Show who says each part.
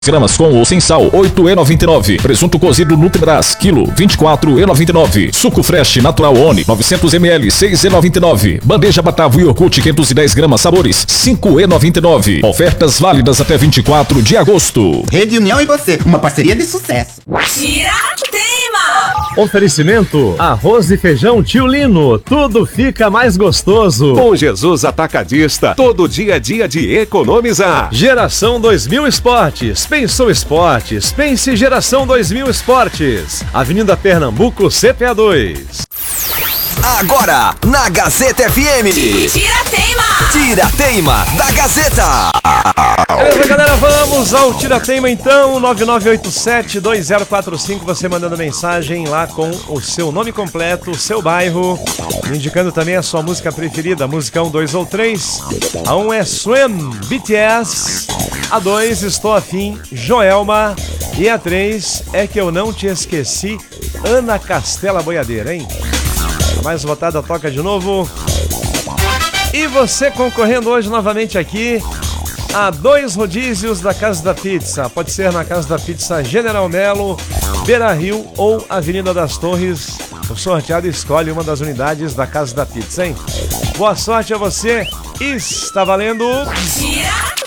Speaker 1: gramas com ou sem sal, 8,99. Presunto cozido Nutribras, quilo, 24,99. Suco Fresh Natural Oni, 900 ml, 6,99. Bandeja Batavo e Iogurte, 510 gramas, sabores, 5,99. Ofertas válidas até 24 de agosto.
Speaker 2: Rede União e você, uma parceria de sucesso.
Speaker 3: Tiratema!
Speaker 4: Oferecimento: arroz e feijão Tio Lino, tudo fica mais gostoso.
Speaker 5: Com Jesus Atacadista, todo dia é dia de economizar.
Speaker 4: Geração 2000 Esportes. Pensou Esportes? Pense Geração 2000 Esportes. Avenida Pernambuco, CPA 2.
Speaker 6: Agora, na Gazeta FM. Tirateima da Gazeta.
Speaker 4: Beleza, galera, vamos ao Tirateima então. 9987-2045. Você mandando mensagem lá com o seu nome completo, o seu bairro, indicando também a sua música preferida, música 1, 2 ou 3. A 1 é Swim, BTS. A 2, Estou Afim, Joelma. E a 3 é Que Eu Não Te Esqueci, Ana Castela Boiadeira, hein? A mais votada toca de novo. E você concorrendo hoje novamente aqui a 2 rodízios da Casa da Pizza. Pode ser na Casa da Pizza General Melo, Beira Rio ou Avenida das Torres. O sorteado escolhe uma das unidades da Casa da Pizza, hein? Boa sorte a você. Está valendo...